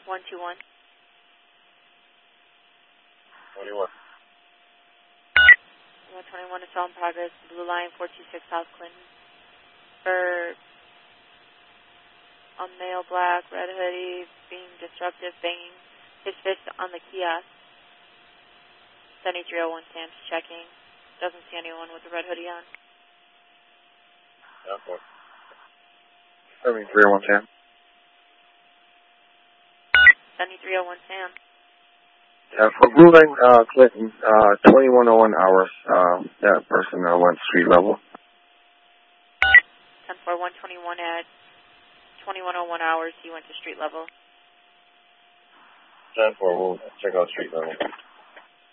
121. 21. 121 is all in progress. Blue Line 426 South Clinton. For a male black, red hoodie, being disruptive, banging his fist on the kiosk. 7301 Sam's checking. Doesn't see anyone with the red hoodie on. 7301 Sam. 7301 Sam. For Blue Line, Clinton, 2101 hours, that person went street level. 10-4, 121 at 2101 hours, he went to street level. 10-4, we'll check out street level.